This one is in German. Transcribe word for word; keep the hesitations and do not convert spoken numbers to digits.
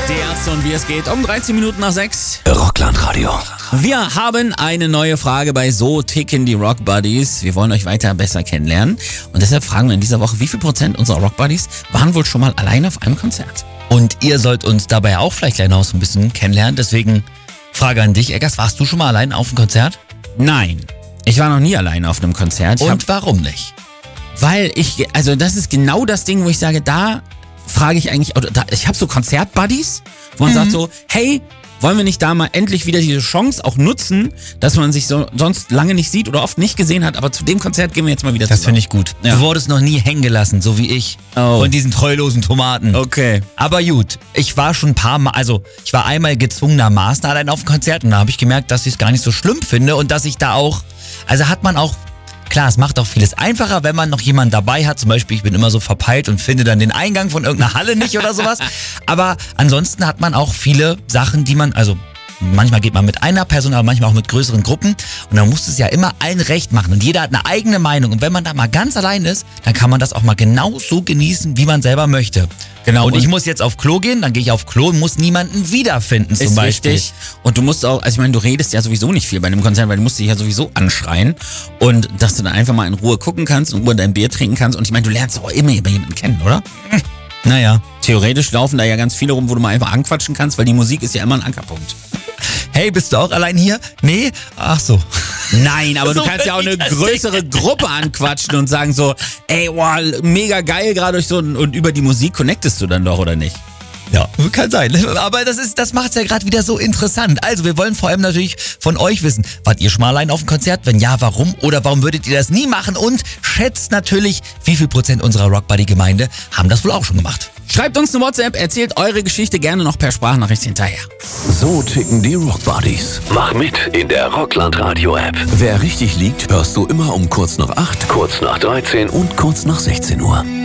Die Ärzte und wie es geht um dreizehn Minuten nach sechs. Rockland-Radio. Wir haben eine neue Frage bei So ticken die Rock Buddies. Wir wollen euch weiter besser kennenlernen. Und deshalb fragen wir in dieser Woche, wie viel Prozent unserer Rock Buddies waren wohl schon mal allein auf einem Konzert? Und ihr sollt uns dabei auch vielleicht gleich noch so ein bisschen kennenlernen. Deswegen Frage an dich, Eggers, warst du schon mal allein auf einem Konzert? Nein, ich war noch nie allein auf einem Konzert. Ich Und hab, warum nicht? weil ich, also das ist genau das Ding, wo ich sage, da frage ich eigentlich, oder da, ich habe so Konzert-Buddies, wo man Mhm. sagt so, hey, wollen wir nicht da mal endlich wieder diese Chance auch nutzen, dass man sich so sonst lange nicht sieht oder oft nicht gesehen hat, aber zu dem Konzert gehen wir jetzt mal wieder Das zusammen. finde ich gut. Ja. Du wurdest noch nie hängen gelassen, so wie ich. Oh. Von diesen treulosen Tomaten. Okay. Aber gut, ich war schon ein paar Mal, also ich war einmal gezwungenermaßen allein auf dem Konzert und da habe ich gemerkt, dass ich es gar nicht so schlimm finde und dass ich da auch, also hat man auch, klar, es macht auch vieles einfacher, wenn man noch jemanden dabei hat. Zum Beispiel, ich bin immer so verpeilt und finde dann den Eingang von irgendeiner Halle nicht oder sowas. Aber ansonsten hat man auch viele Sachen, die man, also manchmal geht man mit einer Person, aber manchmal auch mit größeren Gruppen. Und dann muss es ja immer allen recht machen. Und jeder hat eine eigene Meinung. Und wenn man da mal ganz allein ist, dann kann man das auch mal genau so genießen, wie man selber möchte. Genau. Und ich muss jetzt auf Klo gehen, dann gehe ich auf Klo und muss niemanden wiederfinden zum Ist Beispiel. richtig. Und du musst auch, also ich meine, du redest ja sowieso nicht viel bei einem Konzert, weil du musst dich ja sowieso anschreien. Und dass du dann einfach mal in Ruhe gucken kannst, in Ruhe dein Bier trinken kannst. Und ich meine, du lernst auch immer jemanden kennen, oder? Naja. Theoretisch laufen da ja ganz viele rum, wo du mal einfach anquatschen kannst, weil die Musik ist ja immer ein Ankerpunkt. Hey, bist du auch allein hier? Nee? Ach so. Nein, aber So du kannst ja auch eine hört sich das größere Gruppe anquatschen und sagen so, ey, wow, mega geil gerade euch so und, und über die Musik connectest du dann doch, oder nicht? Ja, kann sein. Aber das ist, das macht's ja gerade wieder so interessant. Also wir wollen vor allem natürlich von euch wissen, wart ihr schon mal allein auf dem Konzert? Wenn ja, warum? Oder warum würdet ihr das nie machen? Und schätzt natürlich, wie viel Prozent unserer Rockbuddy-Gemeinde haben das wohl auch schon gemacht. Schreibt uns eine WhatsApp, erzählt eure Geschichte gerne noch per Sprachnachricht hinterher. So ticken die Rock Buddies. Mach mit in der Rockland-Radio-App. Wer richtig liegt, hörst du immer um kurz nach acht, Kurz nach dreizehn und kurz nach sechzehn Uhr.